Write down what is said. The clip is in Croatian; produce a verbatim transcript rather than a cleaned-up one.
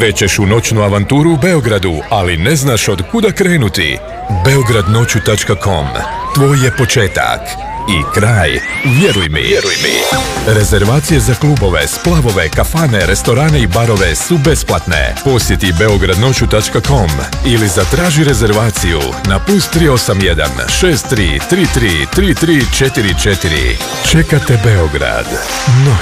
Krećeš u noćnu avanturu u Beogradu, ali ne znaš od kuda krenuti? beograd noću tačka com. Tvoj je početak i kraj, vjeruj mi. Vjeruj mi. Rezervacije za klubove, splavove, kafane, restorane i barove su besplatne. Posjeti beograd noću tačka com ili zatraži rezervaciju na plus tri osam jedan šest tri tri tri tri tri četiri četiri. Čekate Beograd. Noć.